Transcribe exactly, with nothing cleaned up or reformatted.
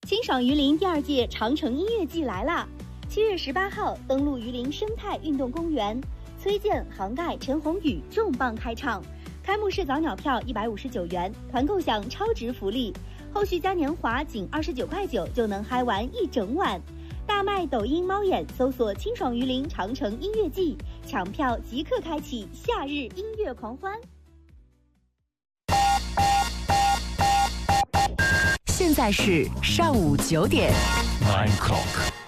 清爽榆林第二届长城音乐季来啦！七月十八号登陆榆林生态运动公园，崔健、杭盖、陈鸿宇重磅开唱。开幕式早鸟票一百五十九元，团购享超值福利，后续嘉年华仅二十九块九就能嗨玩一整晚。大麦抖音猫眼搜索清爽榆林长城音乐季，抢票即刻开启夏日音乐狂欢。 现在是上午九点。 Nine o'clock.